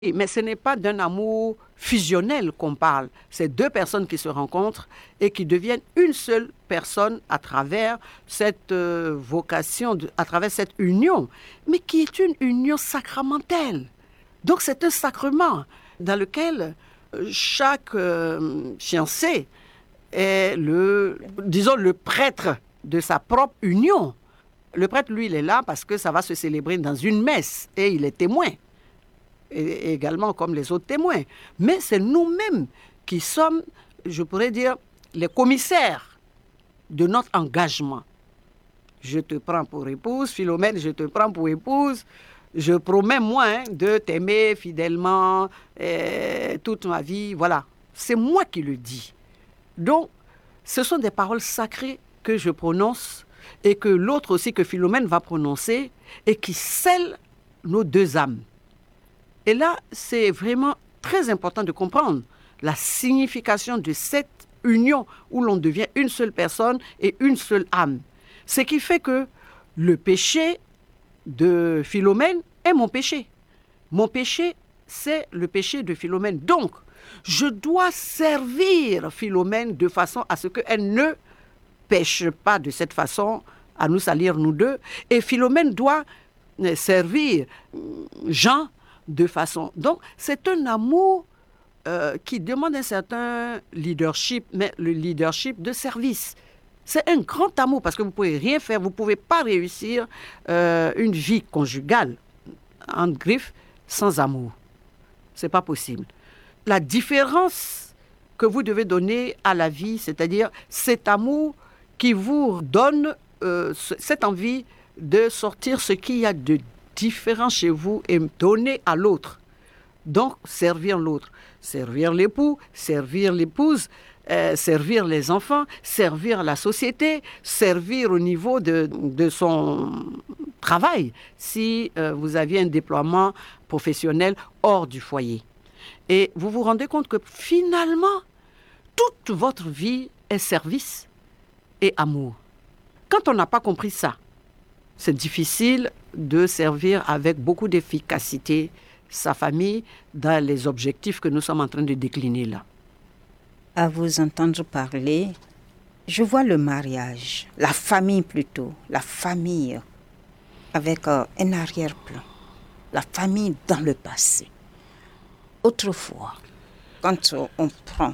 Mais ce n'est pas d'un amour fusionnel qu'on parle. C'est deux personnes qui se rencontrent et qui deviennent une seule personne à travers cette vocation, à travers cette union, mais qui est une union sacramentelle. Donc c'est un sacrement dans lequel chaque fiancé est disons, le prêtre de sa propre union. Le prêtre, lui, il est là parce que ça va se célébrer dans une messe et il est témoin. Et également comme les autres témoins. Mais c'est nous-mêmes qui sommes, je pourrais dire, les commissaires de notre engagement. Je te prends pour épouse, Philomène, je te prends pour épouse. Je promets, moi, de t'aimer fidèlement toute ma vie. Voilà, c'est moi qui le dis. Donc, ce sont des paroles sacrées que je prononce et que l'autre aussi, que Philomène va prononcer et qui scellent nos deux âmes. Et là, c'est vraiment très important de comprendre la signification de cette union où l'on devient une seule personne et une seule âme. Ce qui fait que le péché de Philomène est mon péché. Mon péché, c'est le péché de Philomène. Donc, je dois servir Philomène de façon à ce qu'elle ne pêche pas de cette façon à nous salir nous deux. Et Philomène doit servir Jean de façon. Donc, c'est un amour qui demande un certain leadership, mais le leadership de service. C'est un grand amour parce que vous ne pouvez rien faire, vous ne pouvez pas réussir une vie conjugale, en griffe, sans amour. Ce n'est pas possible. La différence que vous devez donner à la vie, c'est-à-dire cet amour qui vous donne cette envie de sortir ce qu'il y a de différent chez vous et donner à l'autre. Donc, servir l'autre. Servir l'époux, servir l'épouse, servir les enfants, servir la société, servir au niveau de son travail, si vous aviez un déploiement professionnel hors du foyer. Et vous vous rendez compte que finalement, toute votre vie est service et amour. Quand on n'a pas compris ça, c'est difficile de servir avec beaucoup d'efficacité sa famille dans les objectifs que nous sommes en train de décliner là. À vous entendre parler, je vois le mariage, la famille plutôt, la famille avec un arrière-plan, la famille dans le passé. Autrefois, quand on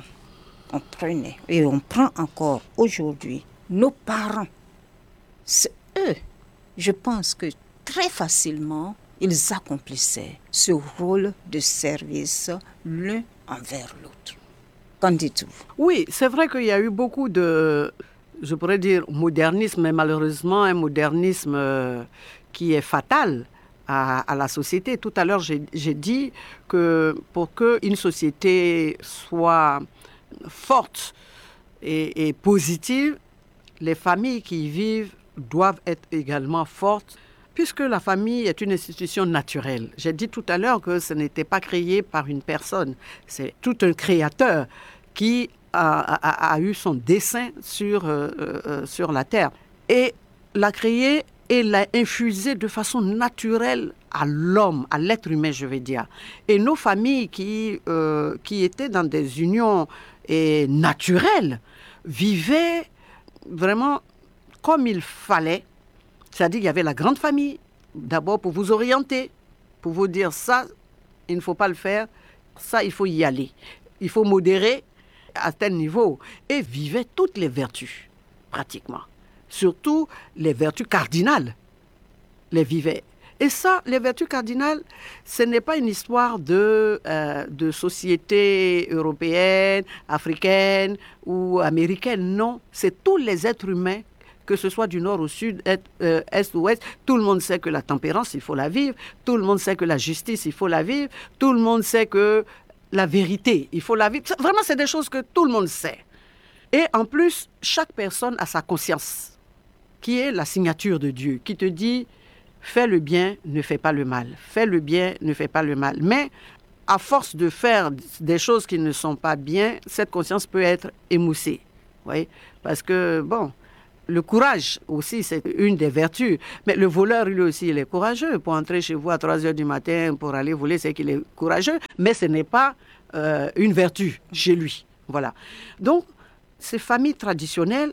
prenait et on prend encore aujourd'hui nos parents, c'est eux, je pense que très facilement, ils accomplissaient ce rôle de service l'un envers l'autre. Qu'en dites-vous? Oui, c'est vrai qu'il y a eu beaucoup de, je pourrais dire, modernisme, mais malheureusement un modernisme qui est fatal à la société. Tout à l'heure, j'ai dit que pour qu'une société soit forte et positive, les familles qui y vivent doivent être également fortes, puisque la famille est une institution naturelle. J'ai dit tout à l'heure que ce n'était pas créé par une personne. C'est tout un créateur qui a eu son dessein sur la terre. Et l'a créé et l'a infusé de façon naturelle à l'homme, à l'être humain, je vais dire. Et nos familles qui étaient dans des unions naturelles vivaient vraiment comme il fallait. C'est-à-dire qu'il y avait la grande famille, d'abord pour vous orienter, pour vous dire ça, il ne faut pas le faire, ça, il faut y aller. Il faut modérer à tel niveau. Et vivait toutes les vertus, pratiquement. Surtout les vertus cardinales, les vivaient. Et ça, les vertus cardinales, ce n'est pas une histoire de société européenne, africaine ou américaine, non. C'est tous les êtres humains, que ce soit du nord au sud, est ou ouest, tout le monde sait que la tempérance, il faut la vivre, tout le monde sait que la justice, il faut la vivre, tout le monde sait que la vérité, il faut la vivre. Vraiment, c'est des choses que tout le monde sait. Et en plus, chaque personne a sa conscience, qui est la signature de Dieu, qui te dit, fais le bien, ne fais pas le mal. Fais le bien, ne fais pas le mal. Mais à force de faire des choses qui ne sont pas bien, cette conscience peut être émoussée. Oui? Parce que, bon, Le courage aussi, c'est une des vertus. Mais le voleur, lui aussi, il est courageux. Pour entrer chez vous à 3 heures du matin pour aller voler, c'est qu'il est courageux. Mais ce n'est pas une vertu chez lui. Voilà. Donc, ces familles traditionnelles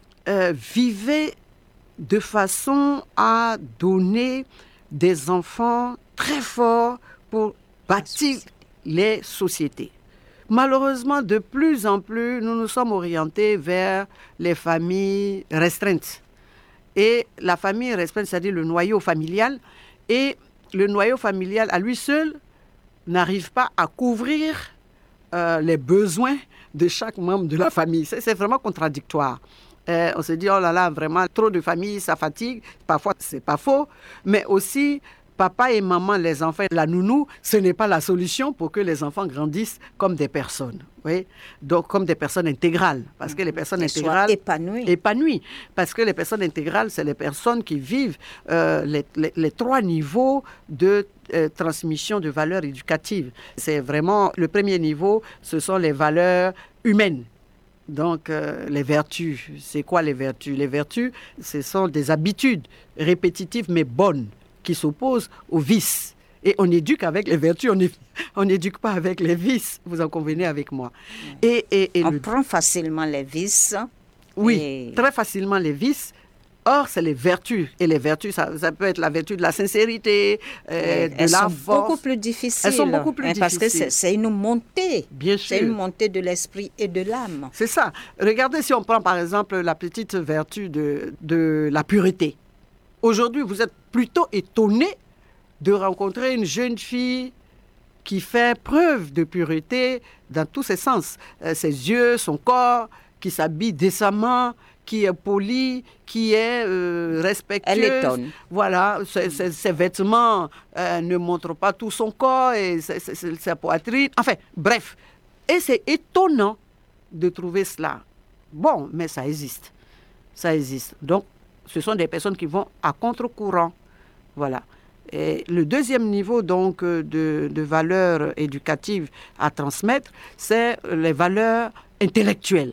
vivaient de façon à donner des enfants très forts pour bâtir les sociétés. Malheureusement, de plus en plus, nous nous sommes orientés vers les familles restreintes. Et la famille restreinte, c'est-à-dire le noyau familial. Et le noyau familial, à lui seul, n'arrive pas à couvrir les besoins de chaque membre de la famille. C'est vraiment contradictoire. On se dit, oh là là, vraiment, trop de familles, ça fatigue. Parfois, c'est pas faux. Mais aussi, papa et maman, les enfants, la nounou, ce n'est pas la solution pour que les enfants grandissent comme des personnes. Oui? Donc, comme des personnes intégrales. Parce que les personnes intégrales... épanouies. Parce que les personnes intégrales, c'est les personnes qui vivent les 3 niveaux de transmission de valeurs éducatives. C'est vraiment, le premier niveau, ce sont les valeurs humaines. Donc, les vertus, c'est quoi les vertus? Les vertus, ce sont des habitudes répétitives mais bonnes qui s'opposent aux vices. Et on éduque avec les vertus, on n'éduque pas avec les vices. Vous en convenez avec moi. On prend facilement les vices. Oui, très facilement les vices. Or, c'est les vertus. Et les vertus, ça peut être la vertu de la sincérité, de la force. Elles sont beaucoup plus difficiles. Elles sont beaucoup plus difficiles. Parce que c'est une montée. Bien sûr. C'est une montée de l'esprit et de l'âme. C'est ça. Regardez si on prend par exemple la petite vertu de la pureté. Aujourd'hui, vous êtes plutôt étonné de rencontrer une jeune fille qui fait preuve de pureté dans tous ses sens. Ses yeux, son corps, qui s'habille décemment, qui est polie, qui est respectueuse. Elle étonne. Voilà, ses vêtements ne montrent pas tout son corps et sa poitrine. Enfin, bref. Et c'est étonnant de trouver cela. Bon, mais ça existe. Ça existe. Donc, ce sont des personnes qui vont à contre-courant. Voilà. Et le deuxième niveau donc de valeurs éducatives à transmettre, c'est les valeurs intellectuelles.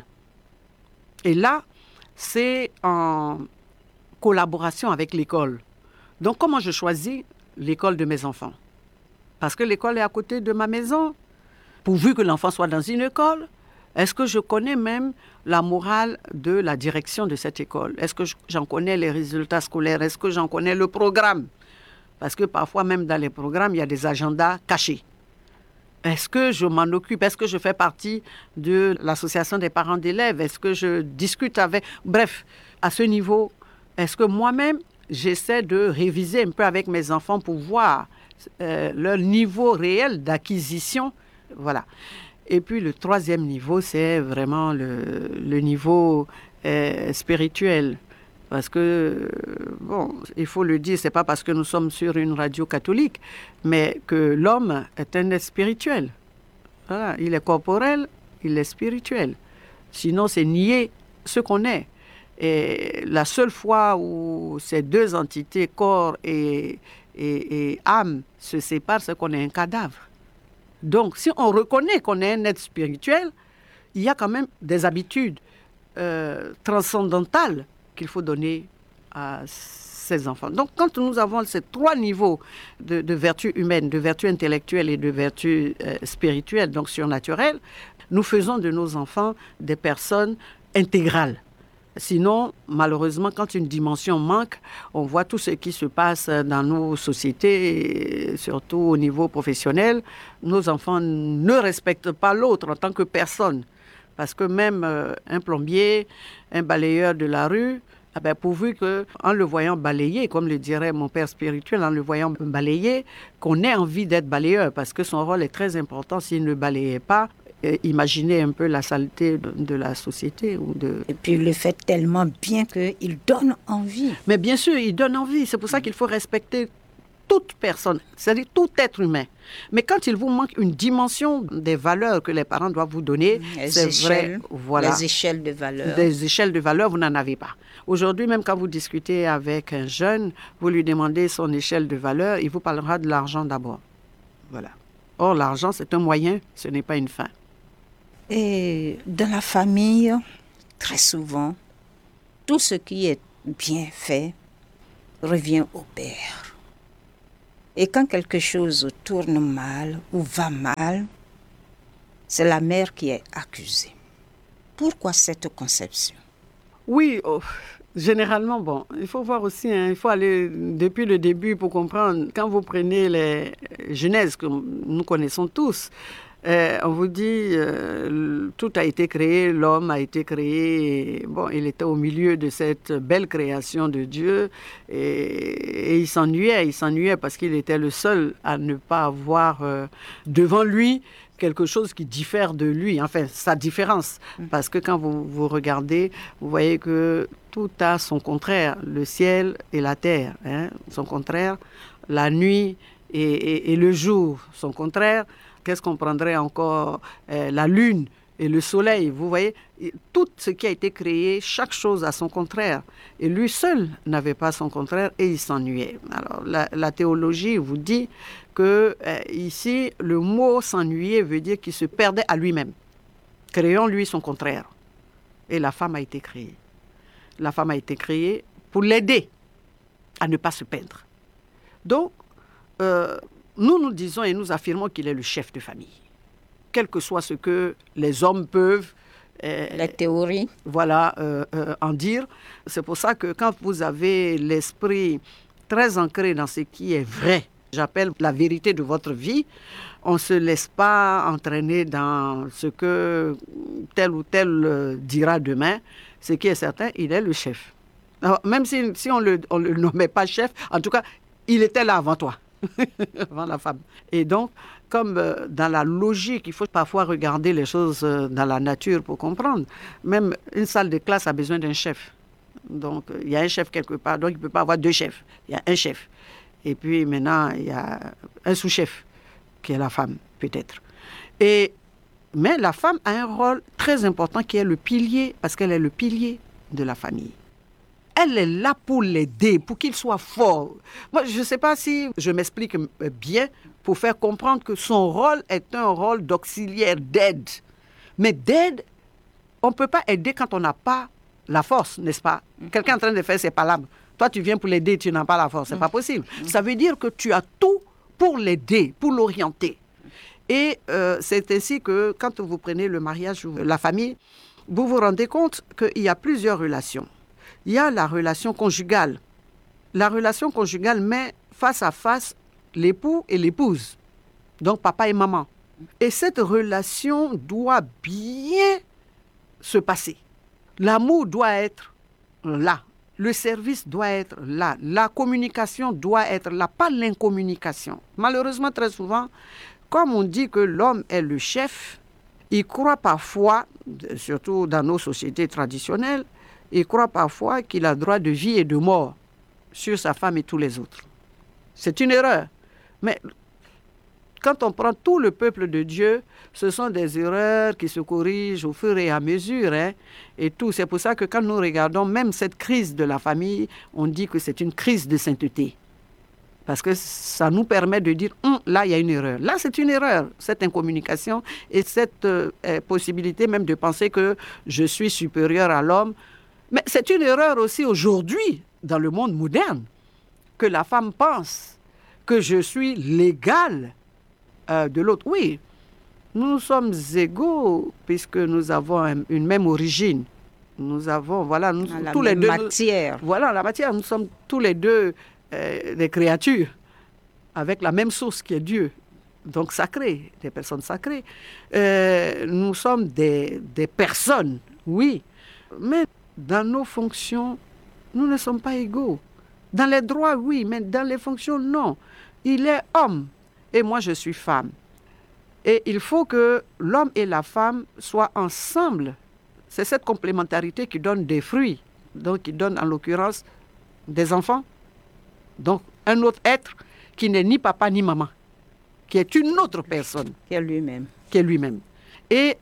Et là, c'est en collaboration avec l'école. Donc, comment je choisis l'école de mes enfants? Parce que l'école est à côté de ma maison. Pourvu que l'enfant soit dans une école, est-ce que je connais même la morale de la direction de cette école? Est-ce que j'en connais les résultats scolaires? Est-ce que j'en connais le programme? Parce que parfois, même dans les programmes, il y a des agendas cachés. Est-ce que je m'en occupe? Est-ce que je fais partie de l'association des parents d'élèves? Est-ce que je discute avec... Bref, à ce niveau, est-ce que moi-même, j'essaie de réviser un peu avec mes enfants pour voir leur niveau réel d'acquisition? Voilà. Et puis le troisième niveau, c'est vraiment le niveau spirituel. Parce que, bon, il faut le dire, ce n'est pas parce que nous sommes sur une radio catholique, mais que l'homme est un être spirituel. Voilà, il est corporel, il est spirituel. Sinon, c'est nier ce qu'on est. Et la seule fois où ces deux entités, corps et âme, se séparent, c'est qu'on est un cadavre. Donc, si on reconnaît qu'on est un être spirituel, il y a quand même des habitudes transcendantales qu'il faut donner à ces enfants. Donc, quand nous avons ces 3 niveaux de vertus humaines, de vertus intellectuelles et de vertus spirituelles, donc surnaturelles, nous faisons de nos enfants des personnes intégrales. Sinon, malheureusement, quand une dimension manque, on voit tout ce qui se passe dans nos sociétés, surtout au niveau professionnel. Nos enfants ne respectent pas l'autre en tant que personne. Parce que même un plombier, un balayeur de la rue, pourvu qu'en le voyant balayer, comme le dirait mon père spirituel, en le voyant balayer, qu'on ait envie d'être balayeur, parce que son rôle est très important. S'il ne balayait pas, imaginez un peu la saleté de la société. Et puis il le fait tellement bien qu'il donne envie. Mais bien sûr, il donne envie. C'est pour ça qu'il faut respecter toute personne, c'est-à-dire tout être humain. Mais quand il vous manque une dimension des valeurs que les parents doivent vous donner, c'est vrai, voilà. Les échelles de valeurs. Des échelles de valeurs, vous n'en avez pas. Aujourd'hui, même quand vous discutez avec un jeune, vous lui demandez son échelle de valeurs, il vous parlera de l'argent d'abord. Voilà. Or, l'argent, c'est un moyen, ce n'est pas une fin. Et dans la famille, très souvent, tout ce qui est bien fait revient au père. Et quand quelque chose tourne mal ou va mal, c'est la mère qui est accusée. Pourquoi cette conception? Oui, généralement, bon, il faut voir aussi, il faut aller depuis le début pour comprendre. Quand vous prenez les Genèse que nous connaissons tous, on vous dit, tout a été créé, l'homme a été créé, bon, il était au milieu de cette belle création de Dieu et il s'ennuyait parce qu'il était le seul à ne pas avoir devant lui quelque chose qui diffère de lui, enfin, sa différence. Parce que quand vous regardez, vous voyez que tout a son contraire, le ciel et la terre, son contraire, la nuit et le jour, son contraire. Qu'est-ce qu'on prendrait encore la lune et le soleil, vous voyez, tout ce qui a été créé, chaque chose a son contraire. Et lui seul n'avait pas son contraire et il s'ennuyait. Alors, la théologie vous dit que ici, le mot s'ennuyer veut dire qu'il se perdait à lui-même. Créons lui son contraire. Et la femme a été créée. La femme a été créée pour l'aider à ne pas se perdre. Donc, nous disons et nous affirmons qu'il est le chef de famille. Quel que soit ce que les hommes peuvent la théorie. Voilà, en dire. C'est pour ça que quand vous avez l'esprit très ancré dans ce qui est vrai, j'appelle la vérité de votre vie, on ne se laisse pas entraîner dans ce que tel ou tel dira demain. Ce qui est certain, il est le chef. Alors, même si on le nommait pas chef, en tout cas, il était là avant toi, avant la femme. Et donc, comme dans la logique, il faut parfois regarder les choses dans la nature pour comprendre. Même une salle de classe a besoin d'un chef. Donc, il y a un chef quelque part, donc il ne peut pas avoir deux chefs. Il y a un chef. Et puis maintenant, il y a un sous-chef, qui est la femme, peut-être. Mais la femme a un rôle très important qui est le pilier, parce qu'elle est le pilier de la famille. Elle est là pour l'aider, pour qu'il soit fort. Moi, je ne sais pas si je m'explique bien pour faire comprendre que son rôle est un rôle d'auxiliaire, d'aide. Mais d'aide, on ne peut pas aider quand on n'a pas la force, n'est-ce pas? Quelqu'un est en train de faire ses palabres. Toi, tu viens pour l'aider, tu n'as pas la force. Ce n'est pas possible. Ça veut dire que tu as tout pour l'aider, pour l'orienter. Et c'est ainsi que quand vous prenez le mariage ou la famille, vous vous rendez compte qu'il y a plusieurs relations. Il y a la relation conjugale. La relation conjugale met face à face l'époux et l'épouse, donc papa et maman. Et cette relation doit bien se passer. L'amour doit être là. Le service doit être là. La communication doit être là, pas l'incommunication. Malheureusement, très souvent, comme on dit que l'homme est le chef, il croit parfois, surtout dans nos sociétés traditionnelles, il croit parfois qu'il a droit de vie et de mort sur sa femme et tous les autres. C'est une erreur. Mais quand on prend tout le peuple de Dieu, ce sont des erreurs qui se corrigent au fur et à mesure. Et tout. C'est pour ça que quand nous regardons même cette crise de la famille, on dit que c'est une crise de sainteté. Parce que ça nous permet de dire, là, il y a une erreur. Là, c'est une erreur, cette incommunication et cette possibilité même de penser que je suis supérieur à l'homme. Mais c'est une erreur aussi aujourd'hui, dans le monde moderne, que la femme pense que je suis l'égal de l'autre. Oui, nous sommes égaux puisque nous avons une même origine. Nous avons, voilà, nous tous les deux. Matière. Voilà, la matière. Nous sommes tous les deux des créatures avec la même source qui est Dieu. Donc sacrées, des personnes sacrées. Nous sommes des personnes, oui. Mais dans nos fonctions, nous ne sommes pas égaux. Dans les droits, oui, mais dans les fonctions, non. Il est homme et moi, je suis femme. Et il faut que l'homme et la femme soient ensemble. C'est cette complémentarité qui donne des fruits, donc qui donne en l'occurrence des enfants. Donc un autre être qui n'est ni papa ni maman, qui est une autre personne. Qui est lui-même. Qui est lui-même. Et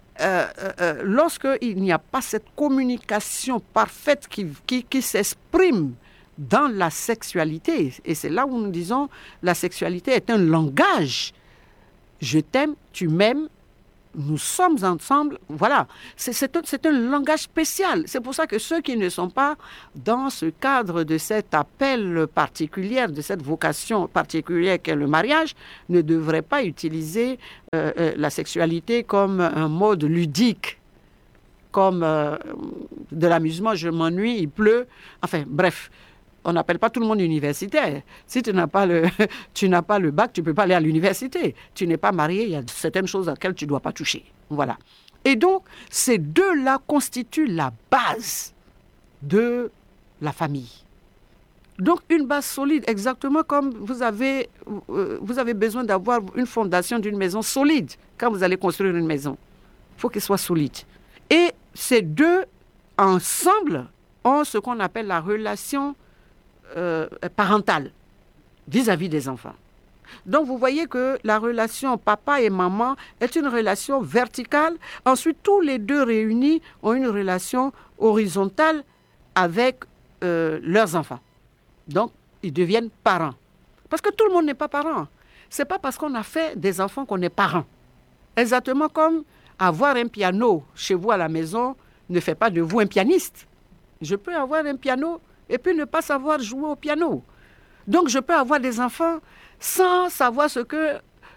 lorsqu'il n'y a pas cette communication parfaite qui s'exprime dans la sexualité, et c'est là où nous disons la sexualité est un langage. Je t'aime, tu m'aimes, nous sommes ensemble, voilà. C'est un langage spécial. C'est pour ça que ceux qui ne sont pas dans ce cadre de cet appel particulier, de cette vocation particulière qu'est le mariage, ne devraient pas utiliser la sexualité comme un mode ludique, comme de l'amusement, je m'ennuie, il pleut. Enfin, bref. On n'appelle pas tout le monde universitaire. Si tu n'as pas le bac, tu ne peux pas aller à l'université. Tu n'es pas marié, il y a certaines choses auxquelles tu ne dois pas toucher. Voilà. Et donc, ces deux-là constituent la base de la famille. Donc, une base solide, exactement comme vous avez besoin d'avoir une fondation d'une maison solide quand vous allez construire une maison. Il faut qu'elle soit solide. Et ces deux, ensemble, ont ce qu'on appelle la relation parentale vis-à-vis des enfants. Donc, vous voyez que la relation papa et maman est une relation verticale. Ensuite, tous les deux réunis ont une relation horizontale avec leurs enfants. Donc, ils deviennent parents. Parce que tout le monde n'est pas parent. Ce n'est pas parce qu'on a fait des enfants qu'on est parent. Exactement comme avoir un piano chez vous à la maison ne fait pas de vous un pianiste. Je peux avoir un piano et puis ne pas savoir jouer au piano. Donc, je peux avoir des enfants sans savoir ce que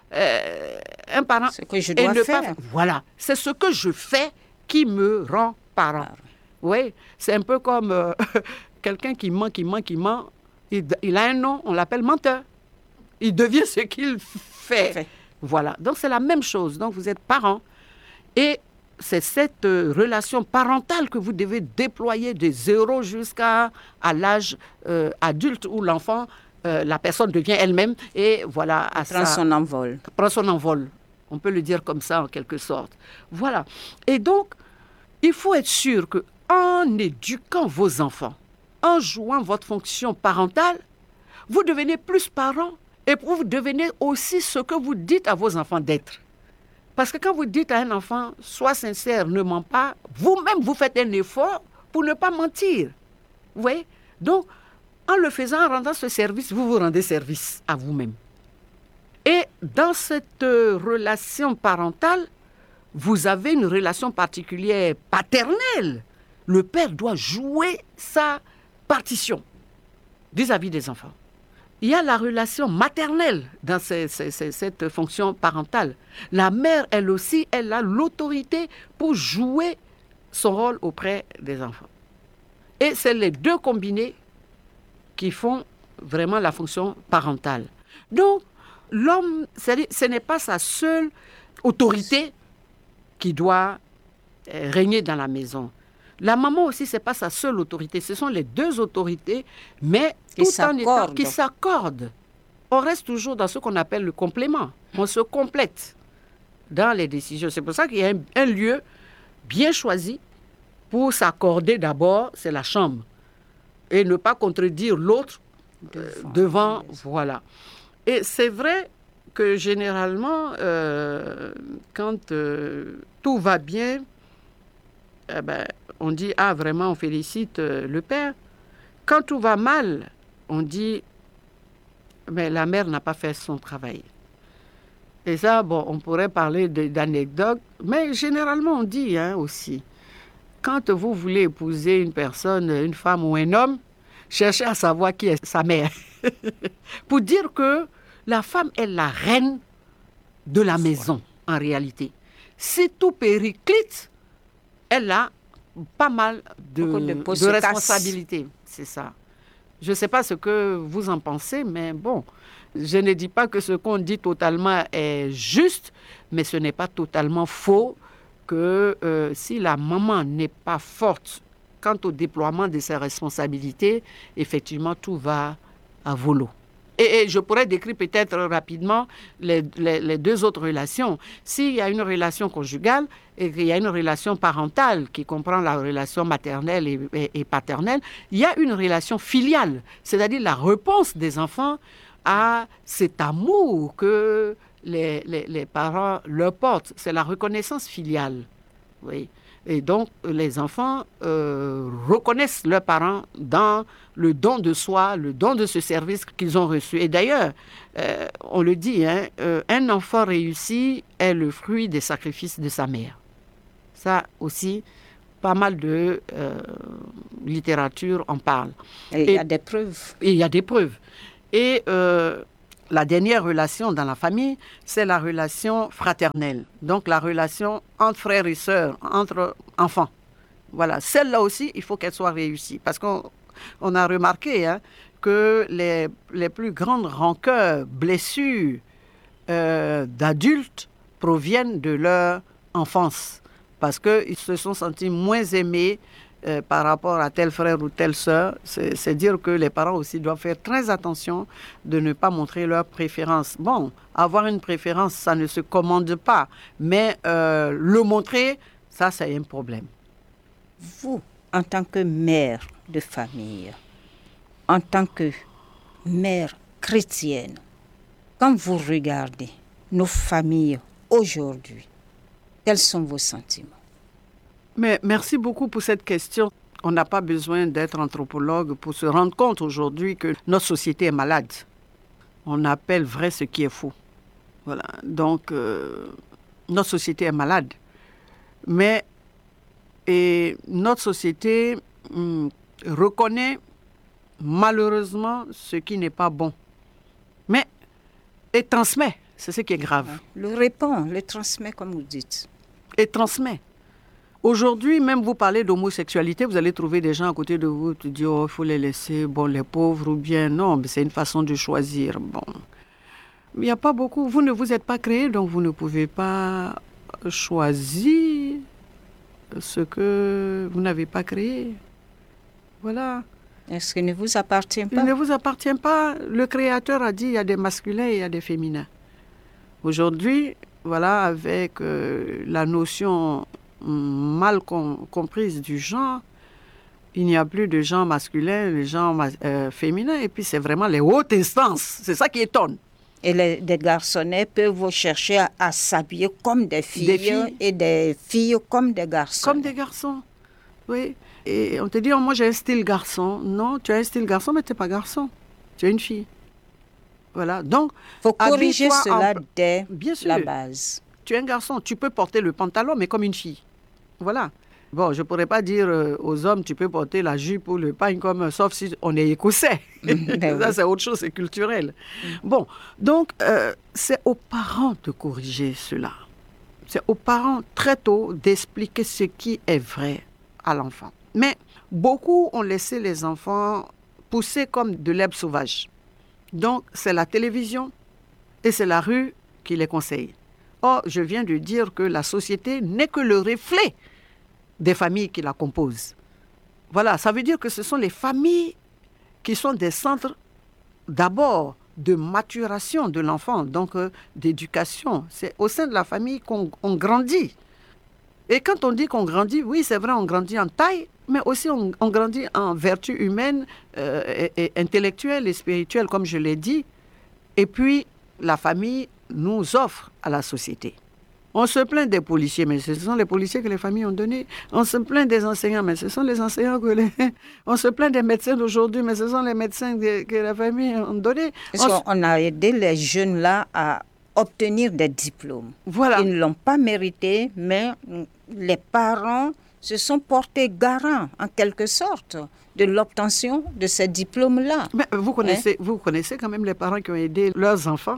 un parent... Ce que je dois faire. Voilà, c'est ce que je fais qui me rend parent. Oui, c'est un peu comme quelqu'un qui ment. Il a un nom, on l'appelle menteur. Il devient ce qu'il fait. Voilà, donc c'est la même chose. Donc, vous êtes parent et c'est cette relation parentale que vous devez déployer de 0 jusqu'à l'âge adulte où l'enfant, la personne devient elle-même et voilà. Prend son envol. Prend son envol. On peut le dire comme ça en quelque sorte. Voilà. Et donc, il faut être sûr qu'en éduquant vos enfants, en jouant votre fonction parentale, vous devenez plus parent et vous devenez aussi ce que vous dites à vos enfants d'être. Parce que quand vous dites à un enfant, sois sincère, ne mens pas, vous-même, vous faites un effort pour ne pas mentir. Vous voyez? Donc, en le faisant, en rendant ce service, vous vous rendez service à vous-même. Et dans cette relation parentale, vous avez une relation particulière paternelle. Le père doit jouer sa partition vis-à-vis des enfants. Il y a la relation maternelle dans cette fonction parentale. La mère, elle aussi, elle a l'autorité pour jouer son rôle auprès des enfants. Et c'est les deux combinés qui font vraiment la fonction parentale. Donc, l'homme, ce n'est pas sa seule autorité qui doit régner dans la maison. La maman aussi, ce n'est pas sa seule autorité. Ce sont les deux autorités, mais qui s'accordent. On reste toujours dans ce qu'on appelle le complément. On se complète dans les décisions. C'est pour ça qu'il y a un lieu bien choisi pour s'accorder d'abord, c'est la chambre. Et ne pas contredire l'autre devant. Voilà. Et c'est vrai que généralement, quand tout va bien, on dit, vraiment, on félicite le père. Quand tout va mal, on dit, mais la mère n'a pas fait son travail. Et ça, on pourrait parler d'anecdotes, mais généralement, on dit aussi, quand vous voulez épouser une personne, une femme ou un homme, cherchez à savoir qui est sa mère. Pour dire que la femme est la reine de la maison, en réalité. Si tout périclite, elle a pas mal de responsabilités. C'est ça. Je ne sais pas ce que vous en pensez, mais je ne dis pas que ce qu'on dit totalement est juste, mais ce n'est pas totalement faux que si la maman n'est pas forte quant au déploiement de ses responsabilités, effectivement, tout va à volo. Et je pourrais décrire peut-être rapidement les deux autres relations. S'il y a une relation conjugale et qu'il y a une relation parentale qui comprend la relation maternelle et paternelle, il y a une relation filiale, c'est-à-dire la réponse des enfants à cet amour que les parents leur portent. C'est la reconnaissance filiale. Oui. Et donc, les enfants reconnaissent leurs parents dans le don de soi, le don de ce service qu'ils ont reçu. Et d'ailleurs, on le dit, un enfant réussi est le fruit des sacrifices de sa mère. Ça aussi, pas mal de littérature en parle. Et il y a des preuves. Et il y a des preuves. Et la dernière relation dans la famille, c'est la relation fraternelle. Donc la relation entre frères et sœurs, entre enfants. Voilà, celle-là aussi, il faut qu'elle soit réussie. Parce qu'on a remarqué que les plus grandes rancœurs, blessures d'adultes proviennent de leur enfance. Parce qu'ils se sont sentis moins aimés par rapport à tel frère ou telle sœur. C'est dire que les parents aussi doivent faire très attention de ne pas montrer leur préférence. Bon, avoir une préférence, ça ne se commande pas. Mais le montrer, ça, c'est un problème. Vous, en tant que mère de famille, en tant que mère chrétienne, quand vous regardez nos familles aujourd'hui, quels sont vos sentiments? Mais merci beaucoup pour cette question. On n'a pas besoin d'être anthropologue pour se rendre compte aujourd'hui que notre société est malade. On appelle vrai ce qui est faux. Voilà. Donc, notre société est malade. Mais notre société reconnaît malheureusement ce qui n'est pas bon. Mais et transmet. C'est ce qui est grave. Le répand, le transmet, comme vous dites. Et transmet. Aujourd'hui, même vous parlez d'homosexualité, vous allez trouver des gens à côté de vous qui disent « Oh, il faut les laisser, bon, les pauvres ou bien non, mais c'est une façon de choisir. » Bon, il n'y a pas beaucoup. Vous ne vous êtes pas créé, donc vous ne pouvez pas choisir ce que vous n'avez pas créé. Voilà. Est-ce qu'il ne vous appartient pas? Il ne vous appartient pas. Le Créateur a dit il y a des masculins et il y a des féminins. Aujourd'hui, voilà, avec la notion mal comprise du genre, il n'y a plus de genre masculin, de genre féminin, et puis c'est vraiment les hautes instances. C'est ça qui étonne. Et des garçonnets peuvent vous chercher à s'habiller comme des filles, et des filles comme des garçons. Comme des garçons, oui. Et on te dit, oh, moi j'ai un style garçon. Non, tu as un style garçon, mais tu n'es pas garçon. Tu es une fille. Voilà, donc... Il faut corriger cela dès la base. Tu es un garçon, tu peux porter le pantalon, mais comme une fille. Voilà. Bon, je ne pourrais pas dire aux hommes, tu peux porter la jupe ou le pagne comme, sauf si on est écossais. Ça, c'est autre chose, c'est culturel. Bon, donc, c'est aux parents de corriger cela. C'est aux parents, très tôt, d'expliquer ce qui est vrai à l'enfant. Mais beaucoup ont laissé les enfants pousser comme de l'herbe sauvage. Donc, c'est la télévision et c'est la rue qui les conseille. Or, je viens de dire que la société n'est que le reflet des familles qui la composent. Voilà, ça veut dire que ce sont les familles qui sont des centres d'abord de maturation de l'enfant, donc d'éducation. C'est au sein de la famille qu'on grandit. Et quand on dit qu'on grandit, oui, c'est vrai, on grandit en taille, mais aussi on grandit en vertu humaine, et intellectuelle et spirituelle, comme je l'ai dit. Et puis, la famille nous offre à la société. On se plaint des policiers, mais ce sont les policiers que les familles ont donnés. On se plaint des enseignants, mais ce sont les enseignants que On se plaint des médecins d'aujourd'hui, mais ce sont les médecins que les familles ont donnés. On a aidé les jeunes-là à obtenir des diplômes. Voilà. Ils ne l'ont pas mérité, mais les parents se sont portés garants, en quelque sorte, de l'obtention de ces diplômes-là. Mais vous connaissez quand même les parents qui ont aidé leurs enfants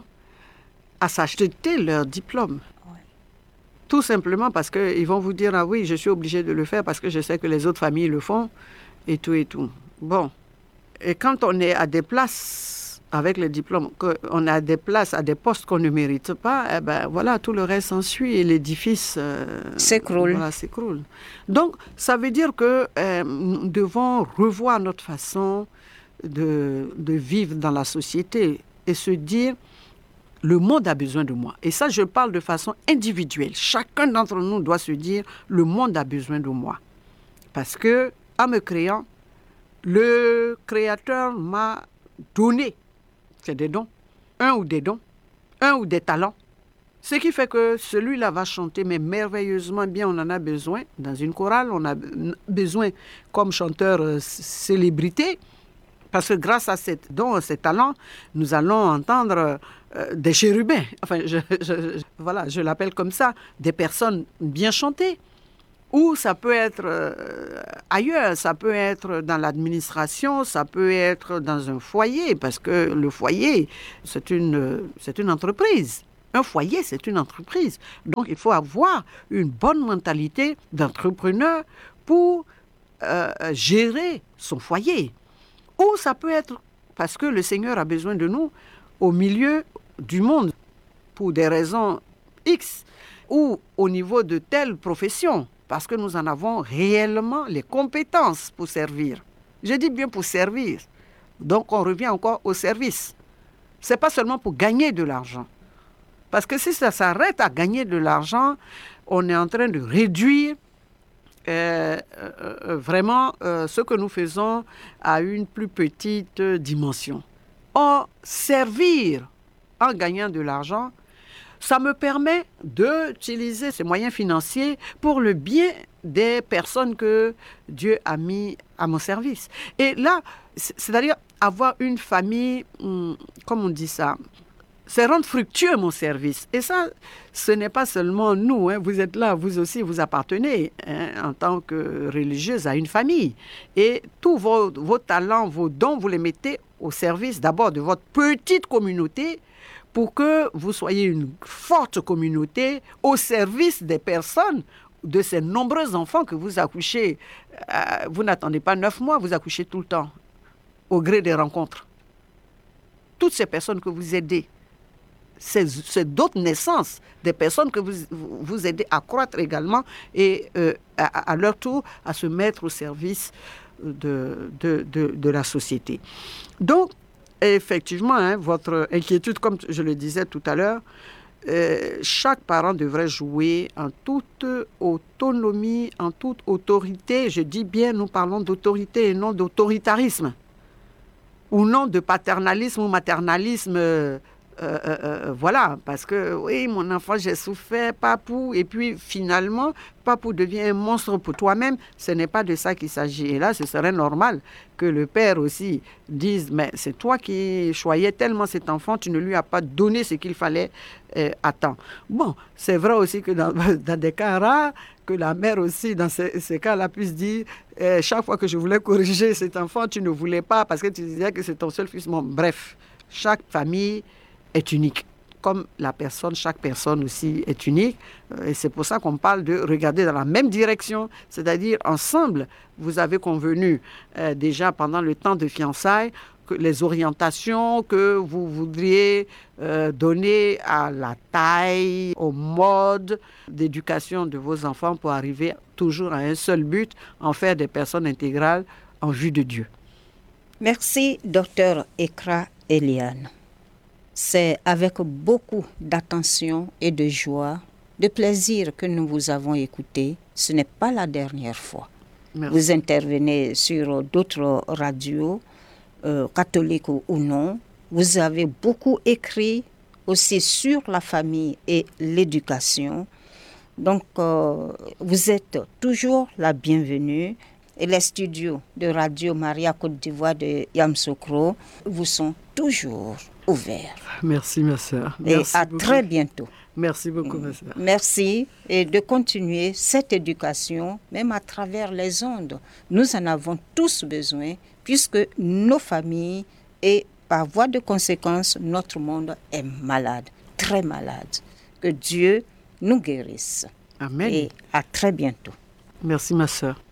à s'acheter leur diplôme. Ouais. Tout simplement parce qu'ils vont vous dire, ah oui, je suis obligé de le faire parce que je sais que les autres familles le font, et tout et tout. Bon. Et quand on est à des places avec les diplômes, qu'on a des places à des postes qu'on ne mérite pas, eh ben voilà, tout le reste s'ensuit et l'édifice s'écroule. Voilà, s'écroule. Donc, ça veut dire que nous devons revoir notre façon de vivre dans la société et se dire, le monde a besoin de moi. Et ça, je parle de façon individuelle. Chacun d'entre nous doit se dire, le monde a besoin de moi. Parce que, en me créant, le Créateur m'a donné. C'est des dons. Un ou des talents. Ce qui fait que celui-là va chanter, mais merveilleusement bien, on en a besoin. Dans une chorale, on a besoin comme chanteur célébrité, parce que grâce à ces dons, ces talents, nous allons entendre des chérubins. Enfin, je l'appelle comme ça, des personnes bien chantées. Ou ça peut être ailleurs, ça peut être dans l'administration, ça peut être dans un foyer, parce que le foyer, c'est une entreprise. Un foyer, c'est une entreprise. Donc, il faut avoir une bonne mentalité d'entrepreneur pour gérer son foyer. Ou ça peut être parce que le Seigneur a besoin de nous au milieu du monde pour des raisons X, ou au niveau de telle profession, parce que nous en avons réellement les compétences pour servir. Je dis bien pour servir. Donc, on revient encore au service. Ce n'est pas seulement pour gagner de l'argent. Parce que si ça s'arrête à gagner de l'argent, on est en train de réduire vraiment ce que nous faisons à une plus petite dimension. Or, servir en gagnant de l'argent, ça me permet d'utiliser ces moyens financiers pour le bien des personnes que Dieu a mis à mon service. Et là, c'est-à-dire avoir une famille, comme on dit ça, c'est rendre fructueux mon service. Et ça, ce n'est pas seulement nous. Vous êtes là, vous aussi, vous appartenez en tant que religieuse à une famille. Et tous vos talents, vos dons, vous les mettez au service d'abord de votre petite communauté pour que vous soyez une forte communauté au service des personnes, de ces nombreux enfants que vous accouchez. Vous n'attendez pas 9 mois, vous accouchez tout le temps, au gré des rencontres. Toutes ces personnes que vous aidez, c'est d'autres naissances, des personnes que vous aidez à croître également et à leur tour à se mettre au service de la société. Donc, effectivement, votre inquiétude, comme je le disais tout à l'heure, chaque parent devrait jouer en toute autonomie, en toute autorité. Je dis bien, nous parlons d'autorité et non d'autoritarisme, ou non de paternalisme ou maternalisme. Voilà, parce que oui, mon enfant, j'ai souffert, papou, et puis finalement, papou devient un monstre pour toi-même. Ce n'est pas de ça qu'il s'agit. Et là, ce serait normal que le père aussi dise, mais c'est toi qui choyais tellement cet enfant, tu ne lui as pas donné ce qu'il fallait à temps. Bon, c'est vrai aussi que dans des cas rares, que la mère aussi, dans ces cas-là, puisse dire, chaque fois que je voulais corriger cet enfant, tu ne voulais pas parce que tu disais que c'est ton seul fils. Bon, bref, chaque famille est unique. Comme chaque personne aussi est unique. Et c'est pour ça qu'on parle de regarder dans la même direction, c'est-à-dire ensemble, vous avez convenu déjà pendant le temps de fiançailles que les orientations que vous voudriez donner à la taille, au mode d'éducation de vos enfants pour arriver toujours à un seul but, en faire des personnes intégrales en vue de Dieu. Merci, Dr Ekra Eliane. C'est avec beaucoup d'attention et de joie, de plaisir que nous vous avons écouté. Ce n'est pas la dernière fois. Merci. Vous intervenez sur d'autres radios, catholiques ou non. Vous avez beaucoup écrit aussi sur la famille et l'éducation. Donc, vous êtes toujours la bienvenue. Et les studios de Radio Maria Côte d'Ivoire de Yamoussoukro vous sont toujours ouverts. Merci, ma sœur. Et à très bientôt. Merci beaucoup, ma sœur. Merci et de continuer cette éducation, même à travers les ondes. Nous en avons tous besoin, puisque nos familles et par voie de conséquence, notre monde est malade, très malade. Que Dieu nous guérisse. Amen. Et à très bientôt. Merci, ma sœur.